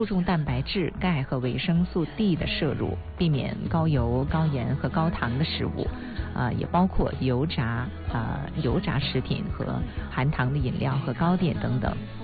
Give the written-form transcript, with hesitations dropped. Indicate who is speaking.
Speaker 1: 注重蛋白质、钙和维生素 D 的摄入，避免高油、高盐和高糖的食物，也包括油炸食品和含糖的饮料和糕点等等。